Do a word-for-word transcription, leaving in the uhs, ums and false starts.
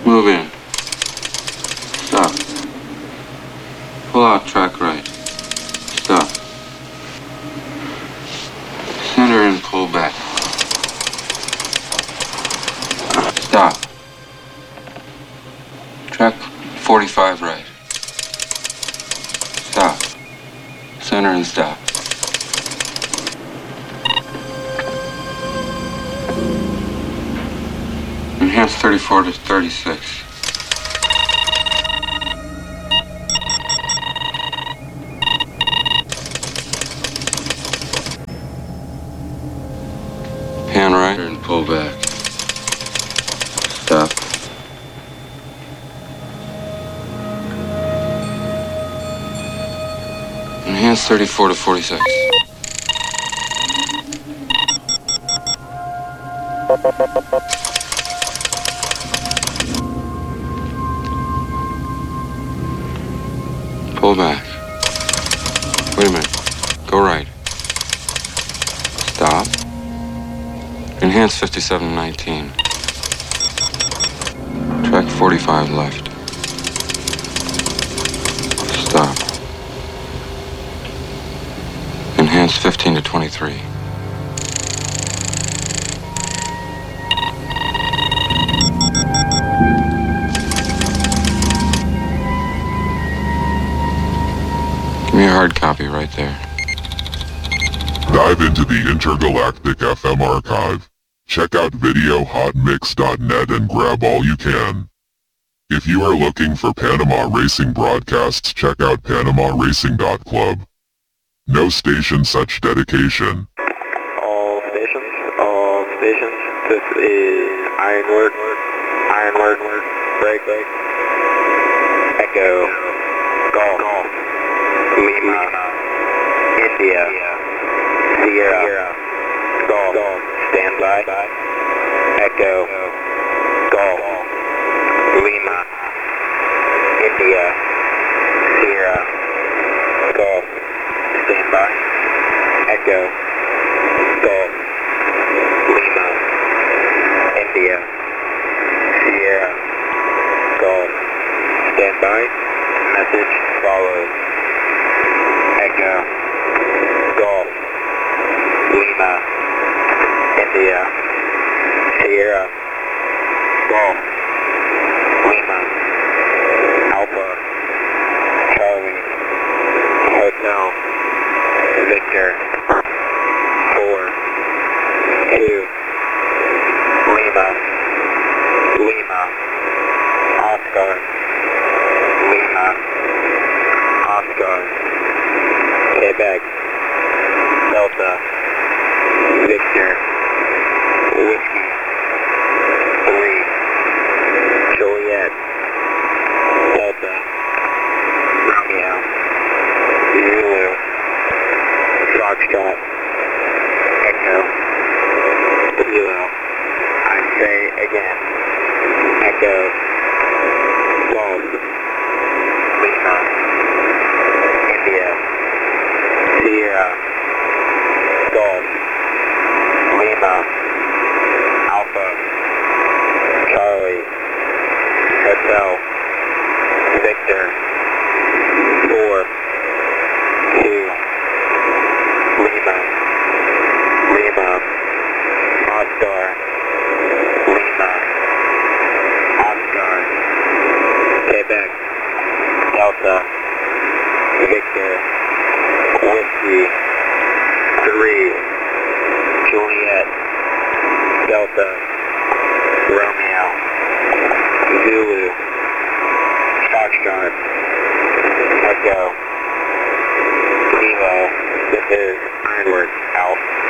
Move in. Stop. Pull out track right. Stop. Center and pull back. Stop. Track forty-five right. Stop. Center and stop. Enhance thirty-four to thirty-six. Pan right and pull back. Stop. Enhance thirty-four to forty-six. Pull back. Wait a minute. Go right. Stop. Enhance fifty-seven nineteen. Track forty-five left. Stop. Enhance fifteen to twenty-three. Give me a hard copy right there. Dive into the Intergalactic F M archive. Check out video hot mix dot net and grab all you can. If you are looking for Panama Racing broadcasts, check out panama racing dot club. No station such dedication. All stations, all stations. This is Ironwork, Ironwork, break, break. Echo, Golf, Lima, India, Sierra, Golf, standby. Echo, Golf, Lima, India, Sierra, Golf, standby. Echo, Golf, Lima, India, Sierra, Golf, standby. Message follows. Echo, Golf, Lima, India, Sierra, Golf, Lima, Alpha, Charlie, Hotel, Victor, four, two, Lima, Lima, Oscar, Lima, Oscar, Quebec, Delta, Victor, Whiskey, three, Juliet, Delta, Romeo, Zulu, Foxtrot, Echo, Zulu. I say again, Echo, Golf, Lima, India, Sierra, Golf, Lima, Alpha, Charlie, Hotel, Victor, four, two, Lima, Lima, Oscar, Lima, Oscar, Quebec, Delta, Victor, Whiskey, three, Juliet, Delta, Romeo, Zulu, Foxtrot, Echo, Kilo. This is Ironwork out.